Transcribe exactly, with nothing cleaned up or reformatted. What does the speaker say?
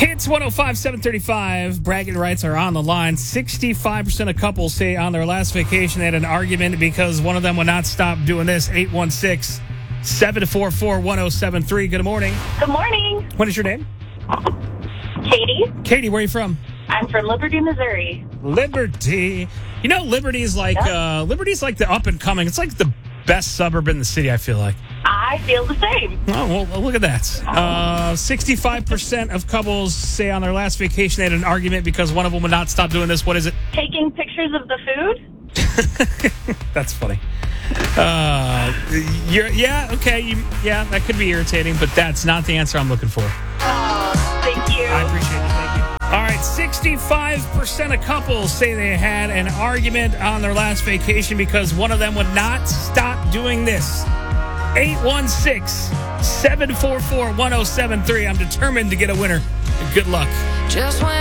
Hits one oh five, seven thirty-five. Bragging rights are on the line. sixty-five percent of couples say on their last vacation they had an argument because one of them would not stop doing this. eight one six, seven four four, one oh seven three. Good morning. Good morning. What is your name? Katie. Katie, where are you from? I'm from Liberty, Missouri. Liberty. You know, Liberty is like, Yep. uh, Liberty's like the up and coming. It's like the best suburb in the city, I feel like. I feel the same. Oh, well, look at that. Uh, sixty-five percent of couples say on their last vacation they had an argument because one of them would not stop doing this. What is it? Taking pictures of the food? That's funny. Uh, you're, yeah, okay. You, yeah, that could be irritating, but that's not the answer I'm looking for. Oh, thank you. I appreciate it. Thank you. All right, sixty-five percent of couples say they had an argument on their last vacation because one of them would not stop doing this. eight one six, seven four four, one oh seven three. I'm determined to get a winner. Good luck. Just when